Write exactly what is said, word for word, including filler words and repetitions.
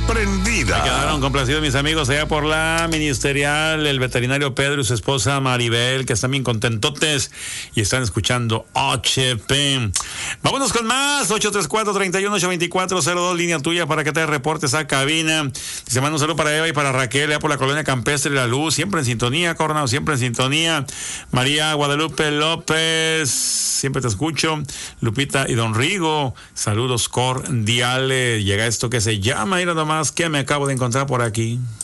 prendida. Me quedaron complacidos mis amigos allá por la ministerial, el veterinario Pedro y su esposa Maribel, que están bien contentotes y están escuchando H P. Vámonos con más, ocho tres cuatro, tres uno, ocho dos cuatro cero dos, línea tuya para que te reportes a cabina. Se manda un saludo para Eva y para Raquel, allá por la colonia Campestre La Luz, siempre en sintonía, Coronado, siempre en sintonía. María Guadalupe López, siempre te escucho. Lupita y Don Rigo, saludos cordiales. Llega esto que se llama, mira nomás que me acabo de encontrar por aquí.